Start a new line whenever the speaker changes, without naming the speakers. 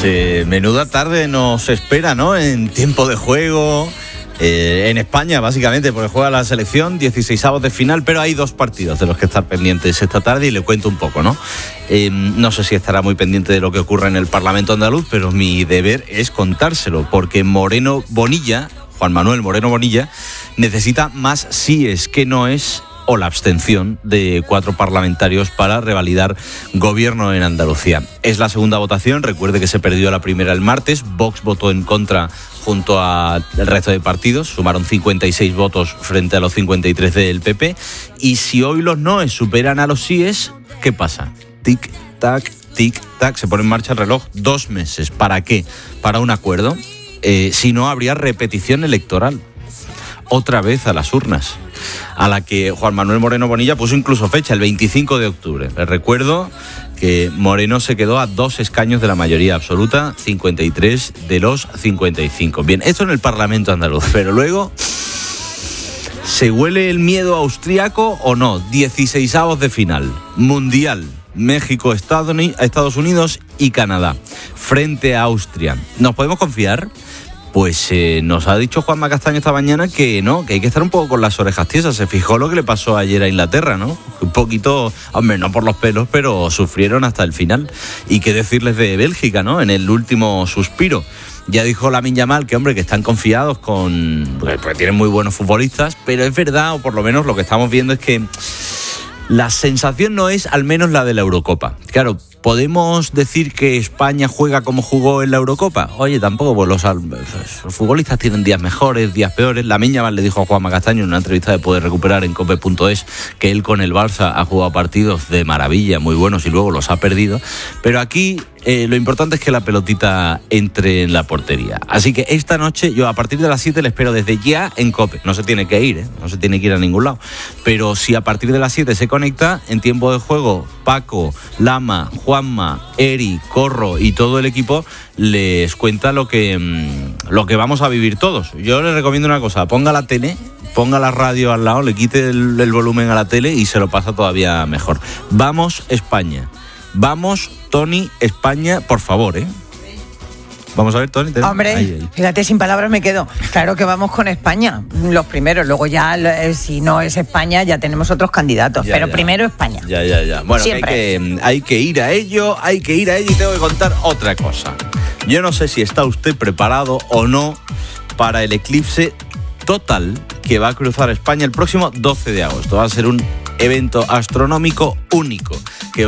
menuda tarde nos espera, ¿no? En tiempo de juego, en España básicamente, porque juega la selección, 16avos de final, pero hay 2 partidos de los que estar pendientes esta tarde y le cuento un poco, ¿no? No sé si estará muy pendiente de lo que ocurre en el Parlamento andaluz, pero mi deber es contárselo, porque Juan Manuel Moreno Bonilla, necesita más síes que noes o la abstención de 4 parlamentarios para revalidar gobierno en Andalucía. Es la segunda votación, recuerde que se perdió la primera el martes, Vox votó en contra junto al resto de partidos, sumaron 56 votos frente a los 53 del PP, y si hoy los noes superan a los síes, ¿qué pasa? Tic-tac, tic-tac, se pone en marcha el reloj 2 meses. ¿Para qué? Para un acuerdo. Si no, habría repetición electoral. Otra vez a las urnas, a la que Juan Manuel Moreno Bonilla puso incluso fecha, el 25 de octubre. Les recuerdo que Moreno se quedó a 2 escaños de la mayoría absoluta, 53 de los 55. Bien, esto en el Parlamento andaluz, pero luego, ¿se huele el miedo austriaco o no? 16avos de final, Mundial, México, Estados Unidos y Canadá, frente a Austria. ¿Nos podemos confiar? Pues nos ha dicho Juanma Castaño esta mañana que no, que hay que estar un poco con las orejas tiesas. Se fijó lo que le pasó ayer a Inglaterra, ¿no? Un poquito, hombre, no por los pelos, pero sufrieron hasta el final. Y qué decirles de Bélgica, ¿no? En el último suspiro. Ya dijo Lamine Yamal que, hombre, que están confiados porque tienen muy buenos futbolistas, pero es verdad, o por lo menos lo que estamos viendo es que la sensación no es al menos la de la Eurocopa. Claro, ¿podemos decir que España juega como jugó en la Eurocopa? Oye, tampoco, pues los futbolistas tienen días mejores, días peores. Lamine Yamal le dijo a Juanma Castaño en una entrevista de Poder Recuperar en cope.es que él con el Barça ha jugado partidos de maravilla, muy buenos, y luego los ha perdido. Pero aquí lo importante es que la pelotita entre en la portería. Así que esta noche, yo a partir de las 7 le espero desde ya en COPE. No se tiene que ir, no se tiene que ir a ningún lado. Pero si a partir de las 7 se conecta, en tiempo de juego, Paco, Lama, Juanma, Eri, Corro y todo el equipo les cuenta lo que vamos a vivir todos. Yo les recomiendo una cosa: ponga la tele, ponga la radio al lado, le quite el volumen a la tele y se lo pasa todavía mejor. Vamos, España. Vamos, Tony, España, por favor, ¿eh? Vamos a ver, Tony.
Hombre, ahí. Fíjate, sin palabras me quedo. Claro que vamos con España, los primeros. Luego ya, si no es España, ya tenemos otros candidatos. Pero primero España.
Ya. Bueno, hay que ir a ello, y tengo que contar otra cosa. Yo no sé si está usted preparado o no para el eclipse total que va a cruzar España el próximo 12 de agosto. Va a ser un evento astronómico único que